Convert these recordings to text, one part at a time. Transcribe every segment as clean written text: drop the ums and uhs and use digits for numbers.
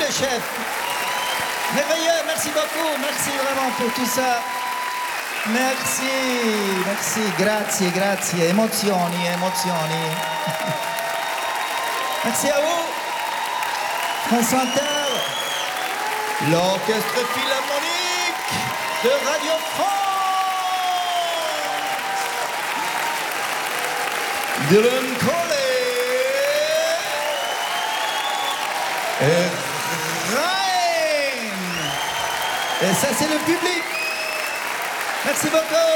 le chef. Merveilleux, merci beaucoup, merci vraiment pour tout ça. Merci, grazie, emozioni. Merci à vous. France Inter, l'orchestre philharmonique de Radio France. Dylan Corley et Ryan. Et ça, c'est le public. Merci beaucoup.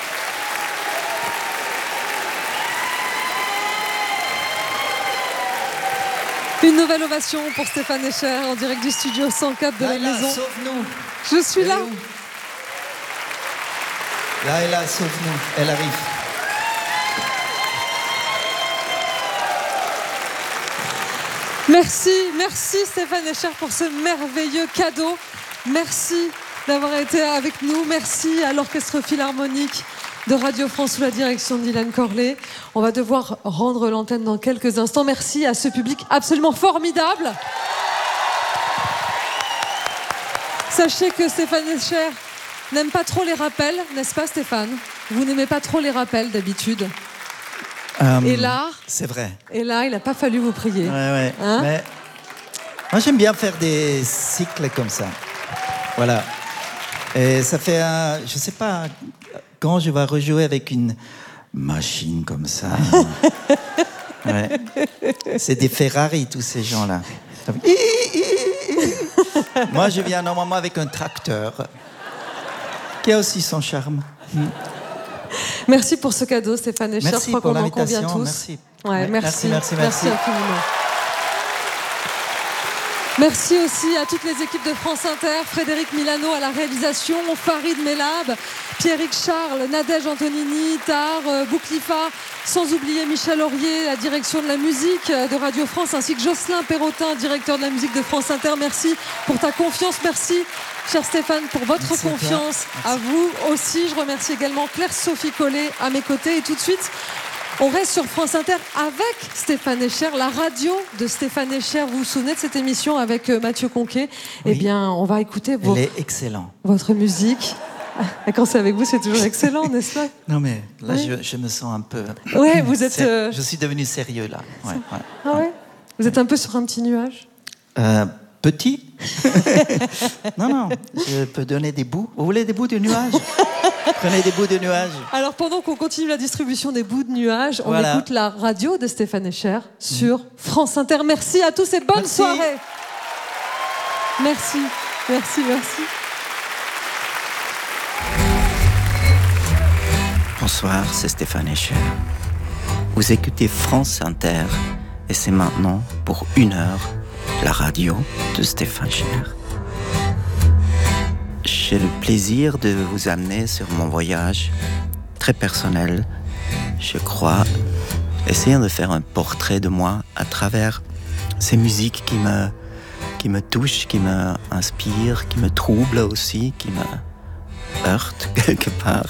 Une nouvelle ovation pour Stéphane Escher en direct du studio 104 de la maison. Sauve-nous. Je suis là. Laila, sauve-nous. Elle arrive. Merci Stéphane Escher pour ce merveilleux cadeau. Merci d'avoir été avec nous. Merci à l'Orchestre Philharmonique de Radio France sous la direction de Dylan Corley. On va devoir rendre l'antenne dans quelques instants. Merci à ce public absolument formidable. Sachez que Stéphane Escher n'aime pas trop les rappels, n'est-ce pas Stéphane? Vous n'aimez pas trop les rappels d'habitude. Et là, c'est vrai. Et là, il n'a pas fallu vous prier. Ouais. Hein? Mais moi, j'aime bien faire des cycles comme ça. Voilà. Et ça fait je sais pas quand je vais rejouer avec une machine comme ça. Ouais. C'est des Ferrari, tous ces gens-là. Moi, je viens normalement avec un tracteur qui a aussi son charme. Merci pour ce cadeau, Stéphane Escher. Merci Je crois pour qu'on en l'invitation. convient tous. Merci. Ouais, merci Merci. infiniment. Merci aussi à toutes les équipes de France Inter, Frédéric Milano à la réalisation, Farid Mellab, Pierrick Charles, Nadège Antonini, Tar, Bouklifa, sans oublier Michel Aurier, la direction de la musique de Radio France, ainsi que Jocelyn Perrotin, directeur de la musique de France Inter. Merci pour ta confiance, merci cher Stéphane pour votre confiance. À vous aussi, je remercie également Claire-Sophie Collet à mes côtés. Et tout de suite, on reste sur France Inter avec Stéphane Escher, la radio de Stéphane Escher. Vous vous souvenez de cette émission avec Mathieu Conquet? Oui. Eh bien, on va écouter Elle est excellente. Votre musique. Et quand c'est avec vous, c'est toujours excellent, n'est-ce pas? Non, mais là, je me sens un peu... Oui, vous êtes... Je suis devenu sérieux, là. Ouais. Ah ouais? Vous êtes un peu sur un petit nuage? Petit? Non, je peux donner des bouts. Vous voulez des bouts de nuages? Prenez des bouts de nuages. Alors, pendant qu'on continue la distribution des bouts de nuages, on écoute la radio de Stéphane Escher sur France Inter. Merci à tous et bonne soirée. Merci. Bonsoir, c'est Stéphane Escher. Vous écoutez France Inter et c'est maintenant pour 1 heure la radio de Stéphane Escher. J'ai le plaisir de vous amener sur mon voyage très personnel, je crois, essayant de faire un portrait de moi à travers ces musiques qui me touchent, qui m'inspirent, qui me troublent aussi, qui me heurtent quelque part.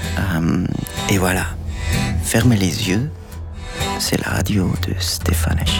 Et voilà, fermez les yeux, c'est la radio de Stéphane Escher.